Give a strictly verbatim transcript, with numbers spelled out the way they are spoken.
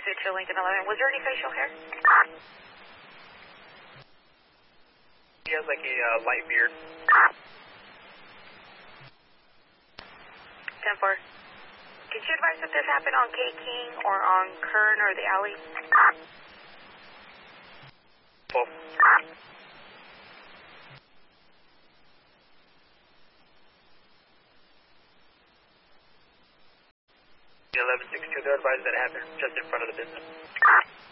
pursuit to Lincoln eleven. Was there any facial hair? He has like a uh, light beard. ten four. Could you advise if this happened on K King or on Kern or the alley? Both. eleven six two, they're advised that it happened just in front of the business.